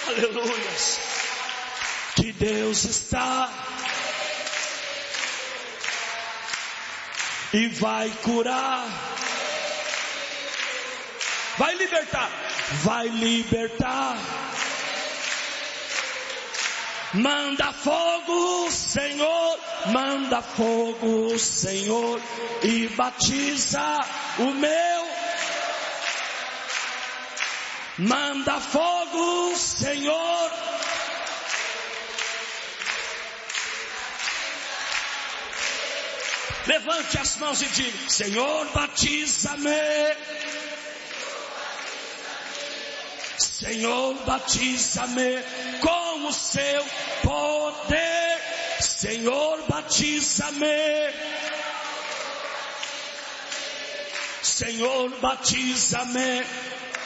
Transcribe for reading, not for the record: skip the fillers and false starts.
Aleluia. Que Deus está e vai curar, vai libertar, vai libertar. Manda fogo, Senhor, manda fogo, Senhor, e batiza o meu. Manda fogo, Senhor. Levante as mãos e diga: Senhor, batiza-me. Senhor, batiza-me com o seu poder. Senhor, batiza-me. Senhor, batiza-me